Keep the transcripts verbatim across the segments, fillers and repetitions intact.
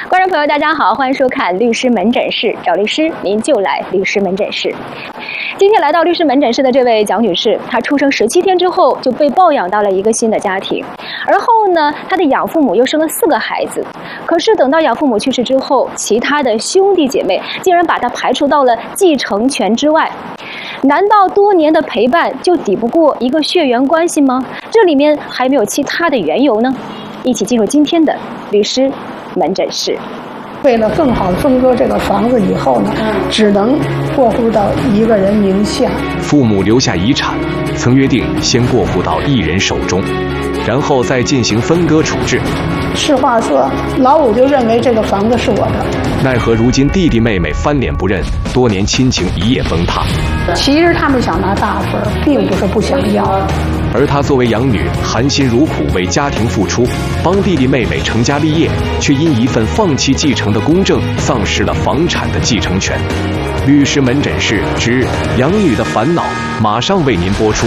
观众朋友，大家好，欢迎收看律师门诊室，找律师您就来律师门诊室。今天来到律师门诊室的这位蒋女士，她出生十七天之后就被抱养到了一个新的家庭，而后呢，她的养父母又生了四个孩子。可是等到养父母去世之后，其他的兄弟姐妹竟然把她排除到了继承权之外。难道多年的陪伴就抵不过一个血缘关系吗？这里面还没有其他的缘由呢？一起进入今天的律师门诊室。 为了更好的分割这个房子以后呢，只能过户到一个人名下。 父母留下遗产，曾约定先过户到一人手中，然后再进行分割处置。 实话说，老五就认为这个房子是我的。 奈何如今弟弟妹妹翻脸不认，多年亲情一夜崩塌。 其实他们想拿大份，并不是不想要。 而她作为养女，含辛茹苦为家庭付出，帮弟弟妹妹成家立业，却因一份放弃继承的公证，丧失了房产的继承权。律师门诊室之养女的烦恼，马上为您播出。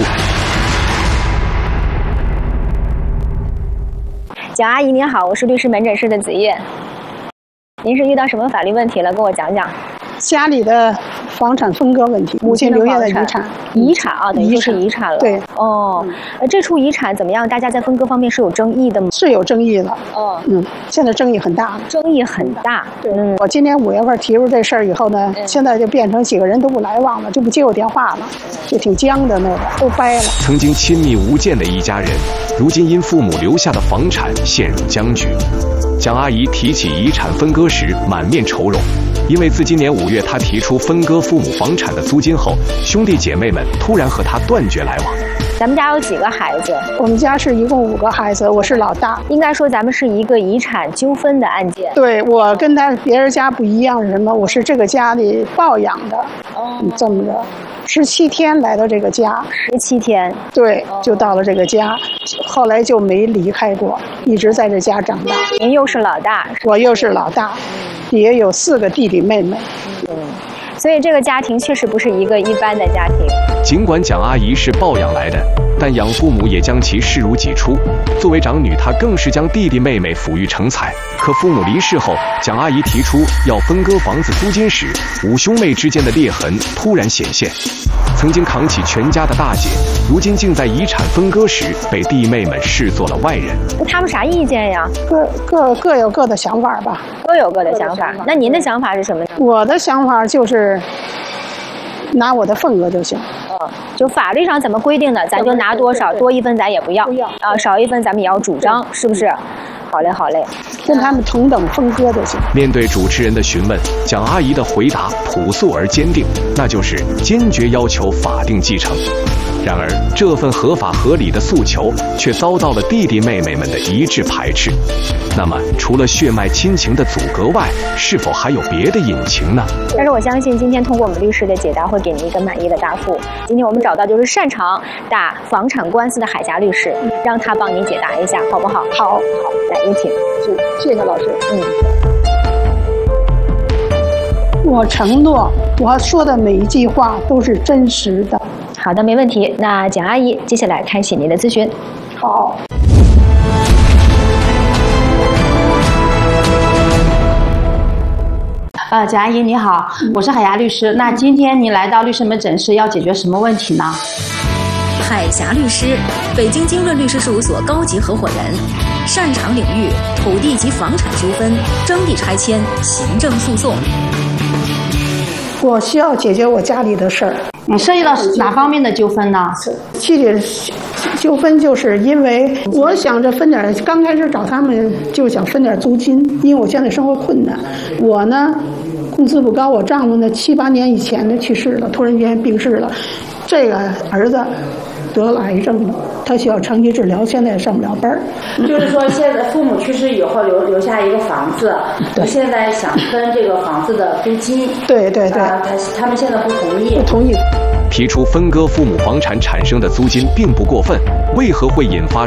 蒋阿姨您好，我是律师门诊室的子叶。您是遇到什么法律问题了？跟我讲讲。 家里的房产分割问题，母亲留下的遗产， 遗产啊，等于就是遗产了。 对， 哦，呃，这处遗产怎么样？大家在分割方面是有争议的吗？ 是有争议的。 哦， 嗯，现在争议很大。 争议很大。 对，嗯，我今年五月份提出这事儿以后呢，嗯、现在就变成几个人都不来往了，就不接我电话了，就挺僵的那个，都掰了。 曾经亲密无间的一家人，如今因父母留下的房产陷入僵局。蒋阿姨提起遗产分割时，满面愁容。因为自今年五月她提出分割父母房产的租金后，兄弟姐妹们突然和她断绝来往。 咱们家有几个孩子？ 我们家是一共五个孩子，我是老大。 应该说咱们是一个遗产纠纷的案件。 对，我跟他别人家不一样是什么？我是这个家里抱养的。哦，这么着，十七天来到这个家。 十七天。 对，就到了这个家，后来就没离开过，一直在这家长大。 您又是老大， 我又是老大，也有四个弟弟妹妹。 嗯，所以这个家庭确实不是一个一般的家庭。 尽管蒋阿姨是抱养来的，但养父母也将其视如己出。作为长女，她更是将弟弟妹妹抚育成才。可父母离世后，蒋阿姨提出要分割房子租金时，五兄妹之间的裂痕突然显现。曾经扛起全家的大姐，如今竟在遗产分割时被弟妹们视作了外人。 他们啥意见呀？ 各各各有各的想法吧。 各有各的想法。那您的想法是什么呢？ 我的想法就是拿我的份额就行。 嗯，就法律上怎么规定的，咱就拿多少，多一分咱也不要，不要啊，少一分咱们也要主张，是不是？好嘞，好嘞， 跟他们同等分割就行。 面对主持人的询问，蒋阿姨的回答朴素而坚定，那就是坚决要求法定继承。然而，这份合法合理的诉求却遭到了弟弟妹妹们的一致排斥。那么，除了血脉亲情的阻隔外，是否还有别的隐情呢？ 但是我相信，今天通过我们律师的解答，会给您一个满意的答复。今天我们找到就是擅长打房产官司的海峡律师，让他帮您解答一下，好不好？ 好，好， 来，有请。 谢谢老师。 嗯。 我承诺，我说的每一句话都是真实的。 好的，没问题。那蒋阿姨，接下来开启您的咨询。 好。 呃，蒋阿姨你好，我是海牙律师。那今天你来到律师门诊室要解决什么问题呢？ 海峡律师，北京经润律师事务所高级合伙人，擅长领域土地及房产纠纷、征地拆迁、行政诉讼。 我需要解决我家里的事儿。 你涉及到哪方面的纠纷呢？ 具体的纠纷就是因为我想着分点，刚开始找他们就想分点租金，因为我现在生活困难。我呢，工资不高，我丈夫呢七八年以前呢去世了，突然间病逝了。这个儿子得了癌症了，他需要长期治疗，现在也上不了班儿。 就是说，现在父母去世以后留留下一个房子，你现在想分这个房子的租金。 对对对， 啊、他他们现在不同意。 不同意。 提出分割父母房产产生的租金并不过分，为何会引发